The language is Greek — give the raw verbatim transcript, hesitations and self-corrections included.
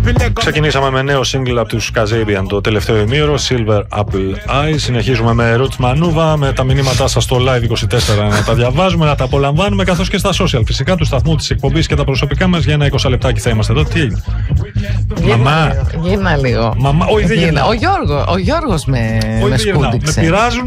Ξεκινήσαμε με νέο single από τους Kasabian το τελευταίο ημίωρο, Silver Apple Eye. Συνεχίζουμε με Roots Manuva, με τα μηνύματά σας στο Live είκοσι τέσσερα να τα διαβάζουμε, να τα απολαμβάνουμε, καθώς και στα social φυσικά του σταθμού, της εκπομπής και τα προσωπικά μας. Για ένα είκοσι λεπτάκι θα είμαστε εδώ. Τι έγινε? Μαμά. Γίνα λίγο. Μαμά. Όχι, δεν γίνα. Ο, Γιώργο, ο Γιώργος με, με σκούντιξε. Με πειράζουν.